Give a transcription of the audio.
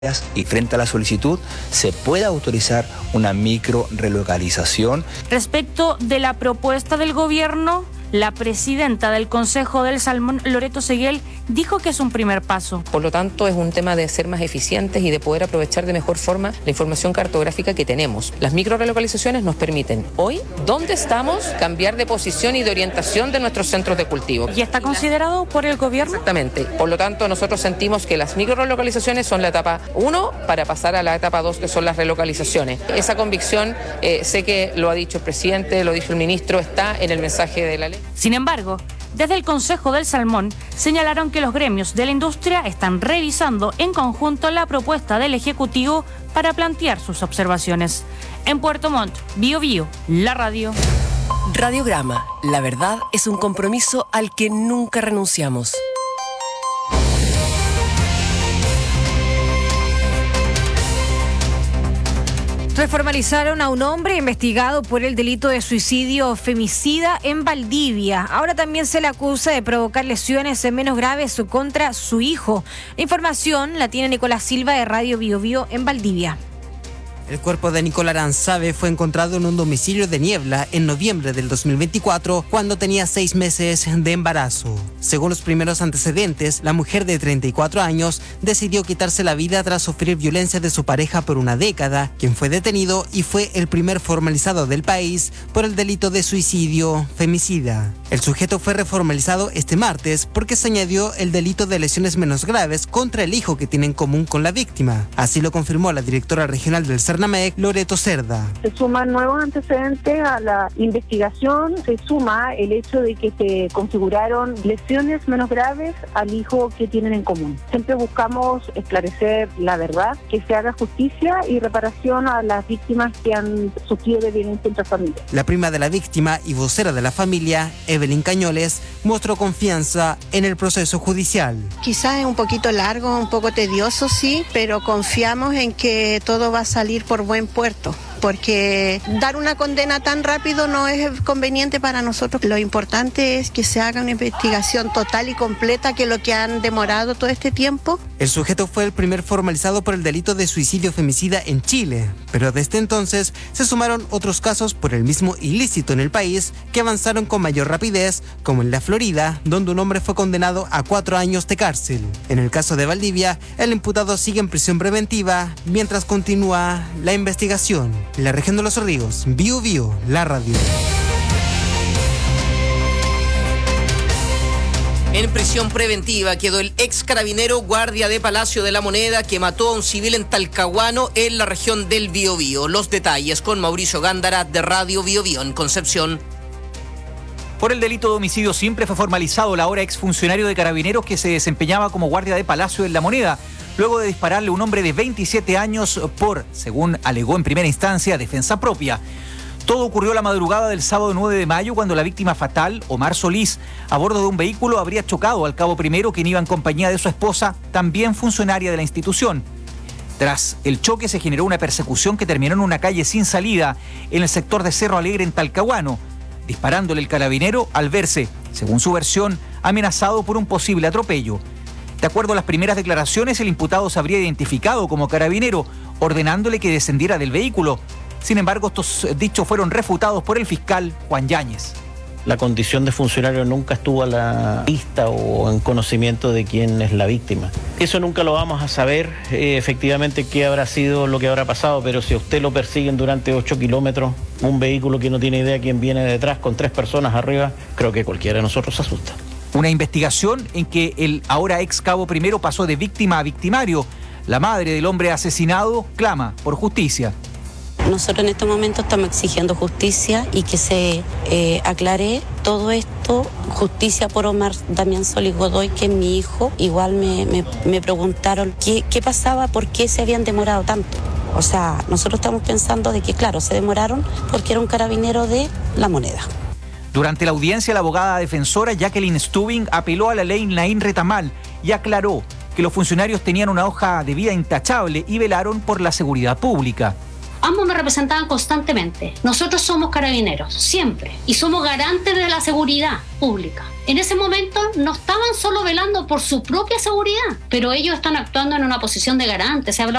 y frente a la solicitud se puede autorizar una micro relocalización. Respecto de la propuesta del gobierno, la presidenta del Consejo del Salmón, Loreto Seguel, dijo que es un primer paso. Por lo tanto, es un tema de ser más eficientes y de poder aprovechar de mejor forma la información cartográfica que tenemos. Las microrelocalizaciones nos permiten hoy, ¿dónde estamos?, cambiar de posición y de orientación de nuestros centros de cultivo. ¿Y está considerado por el gobierno? Exactamente. Por lo tanto, nosotros sentimos que las microrelocalizaciones son la etapa 1 para pasar a la etapa 2, que son las relocalizaciones. Esa convicción, sé que lo ha dicho el presidente, lo dijo el ministro, está en el mensaje de la ley. Sin embargo, desde el Consejo del Salmón señalaron que los gremios de la industria están revisando en conjunto la propuesta del Ejecutivo para plantear sus observaciones. En Puerto Montt, Bío Bío, la radio. Radiograma, la verdad es un compromiso al que nunca renunciamos. Reformalizaron a un hombre investigado por el delito de suicidio femicida en Valdivia. Ahora también se le acusa de provocar lesiones menos graves contra su hijo. La información la tiene Nicolás Silva de Radio Bío Bío en Valdivia. El cuerpo de Nicolás Aranzabe fue encontrado en un domicilio de Niebla en noviembre del 2024, cuando tenía 6 meses de embarazo. Según los primeros antecedentes, la mujer de 34 años decidió quitarse la vida tras sufrir violencia de su pareja por una década, quien fue detenido y fue el primer formalizado del país por el delito de suicidio femicida. El sujeto fue reformalizado este martes porque se añadió el delito de lesiones menos graves contra el hijo que tiene en común con la víctima. Así lo confirmó la directora regional del CERNAMEC, Loreto Cerda. Se suman nuevos antecedentes a la investigación, se suma el hecho de que se configuraron lesiones menos graves al hijo que tienen en común. Siempre buscamos esclarecer la verdad, que se haga justicia y reparación a las víctimas que han sufrido de violencia intrafamiliar. La prima de la víctima y vocera de la familia, Evelyn Cañoles, mostró confianza en el proceso judicial. Quizás es un poquito largo, un poco tedioso, sí, pero confiamos en que todo va a salir por buen puerto, porque dar una condena tan rápido no es conveniente para nosotros. Lo importante es que se haga una investigación total y completa, que es lo que han demorado todo este tiempo. El sujeto fue el primer formalizado por el delito de suicidio femicida en Chile, pero desde entonces se sumaron otros casos por el mismo ilícito en el país que avanzaron con mayor rapidez, como en la Florida, donde un hombre fue condenado a 4 años de cárcel. En el caso de Valdivia, el imputado sigue en prisión preventiva mientras continúa la investigación. En la región de Los Ríos, Bío Bío, la radio. En prisión preventiva quedó el ex carabinero guardia de Palacio de la Moneda que mató a un civil en Talcahuano, en la región del Bío Bío. Los detalles con Mauricio Gándara de Radio Bío Bío en Concepción. Por el delito de homicidio simple fue formalizado el ahora exfuncionario de Carabineros que se desempeñaba como guardia de Palacio de la Moneda, luego de dispararle a un hombre de 27 años por, según alegó en primera instancia, defensa propia. Todo ocurrió la madrugada del sábado 9 de mayo, cuando la víctima fatal, Omar Solís, a bordo de un vehículo habría chocado al cabo primero, quien iba en compañía de su esposa, también funcionaria de la institución. Tras el choque se generó una persecución que terminó en una calle sin salida en el sector de Cerro Alegre, en Talcahuano, disparándole el carabinero al verse, según su versión, amenazado por un posible atropello. De acuerdo a las primeras declaraciones, el imputado se habría identificado como carabinero, ordenándole que descendiera del vehículo. Sin embargo, estos dichos fueron refutados por el fiscal Juan Yáñez. La condición de funcionario nunca estuvo a la vista o en conocimiento de quién es la víctima. Eso nunca lo vamos a saber efectivamente qué habrá sido lo que habrá pasado, pero si a usted lo persiguen durante 8 kilómetros, un vehículo que no tiene idea quién viene detrás con 3 personas arriba, creo que cualquiera de nosotros se asusta. Una investigación en que el ahora ex cabo primero pasó de víctima a victimario. La madre del hombre asesinado clama por justicia. Nosotros en este momento estamos exigiendo justicia y que se aclare todo esto, justicia por Omar Damián Solís Godoy, que es mi hijo. Igual me preguntaron qué pasaba, por qué se habían demorado tanto. O sea, nosotros estamos pensando de que, claro, se demoraron porque era un carabinero de La Moneda. Durante la audiencia, la abogada defensora Jacqueline Stubing apeló a la ley Naín Retamal y aclaró que los funcionarios tenían una hoja de vida intachable y velaron por la seguridad pública. Ambos mismo me representaban constantemente. Nosotros somos carabineros, siempre, y somos garantes de la seguridad pública. En ese momento no estaban solo velando por su propia seguridad, pero ellos están actuando en una posición de garante. Se habla